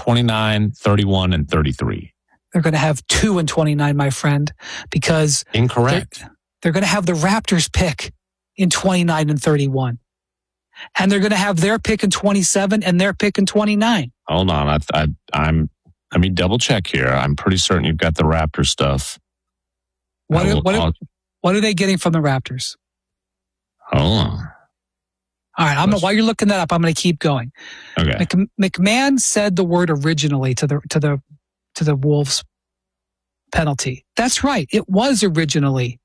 29, 31, and 33. They're going to have 2 and 29, my friend, because Incorrect. They're going to have the Raptors pick in 29 and 31. And they're going to have their pick in 27 and their pick in 29. Hold on. Let me double check here. I'm pretty certain you've got the Raptor stuff. What are they getting from the Raptors? Hold on. All right. While you're looking that up, I'm going to keep going. Okay. McMahon said the word originally to the Wolves penalty. That's right. It was originally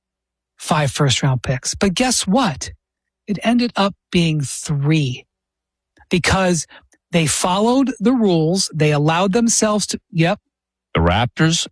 5 first-round picks. But guess what? It ended up being 3 because they followed the rules. They allowed themselves to, The Raptors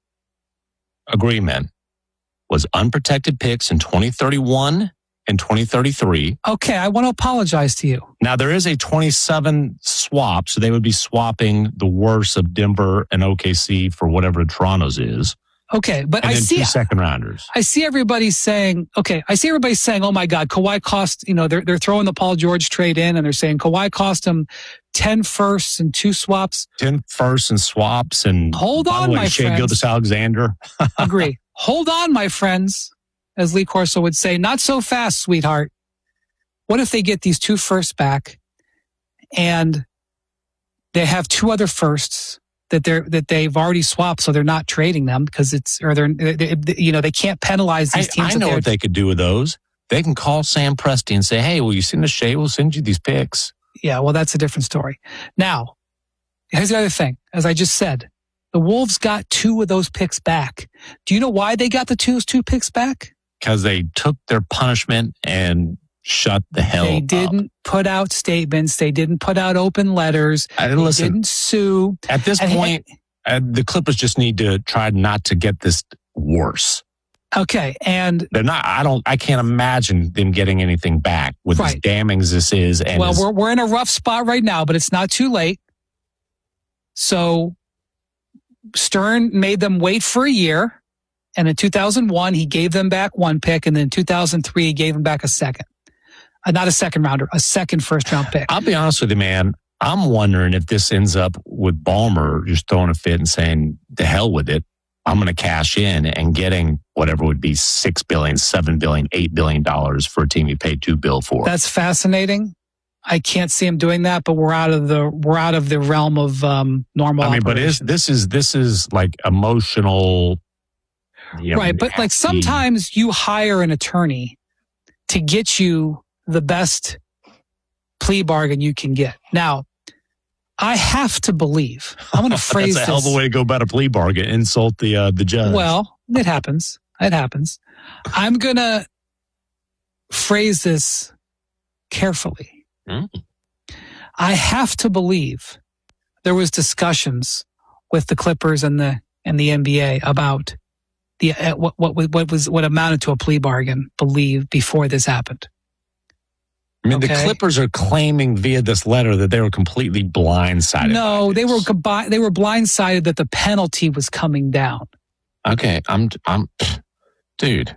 agreement was unprotected picks in 2031 and 2033. Okay, I want to apologize to you. Now, there is a 27 swap, so they would be swapping the worst of Denver and OKC for whatever Toronto's is. Okay, but and I then see 2 second rounders. I see everybody saying, oh my God, Kawhi cost, they're throwing the Paul George trade in and they're saying Kawhi cost them 10 firsts and 2 swaps. 10 firsts and swaps and hold on, my Shea friends. Gilgeous-Alexander. Agree. Hold on, my friends, as Lee Corso would say, not so fast, sweetheart. What if they get these 2 firsts back and they have 2 other firsts that they've already swapped, so they're not trading them because they can't penalize these teams. I know what they could do with those. They can call Sam Presti and say, "Hey, will you send us Shea? We'll send you these picks." Yeah, well, that's a different story. Now, here's the other thing. As I just said, the Wolves got 2 of those picks back. Do you know why they got the 2 picks back? Because they took their punishment and shut the hell up. They didn't put out statements. They didn't put out open letters. They didn't sue. At this point, the Clippers just need to try not to get this worse. Okay, and they're not. I can't imagine them getting anything back with as damning as this is. And we're in a rough spot right now, but it's not too late. So Stern made them wait for a year, and in 2001 he gave them back 1 pick, and then in 2003 he gave them back a second. Not a second rounder, a second first round pick. I'll be honest with you, man. I'm wondering if this ends up with Ballmer just throwing a fit and saying, "The hell with it. I'm going to cash in," and getting whatever would be $6 billion, $7 billion, $8 billion for a team you paid $2 billion for. That's fascinating. I can't see him doing that, but we're out of the realm of normal. I mean, operations. but this is like emotional, right? But like sometimes you hire an attorney to get you the best plea bargain you can get. Now, I have to believe. I'm going to phrase That's a hell of a way to go about a plea bargain. Insult the judge. Well, it happens. It happens. I'm going to phrase this carefully. I have to believe there was discussions with the Clippers and the NBA about the what amounted to a plea bargain. Before this happened. I mean, the Clippers are claiming via this letter that they were completely blindsided. No, they were blindsided that the penalty was coming down. Okay, dude.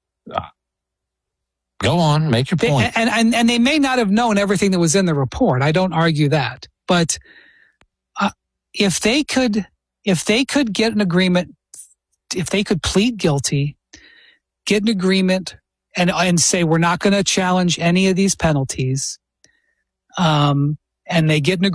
Go on, make your point. And they may not have known everything that was in the report. I don't argue that, but if they could get an agreement, if they could plead guilty, get an agreement, and say we're not going to challenge any of these penalties, and they get an agreement.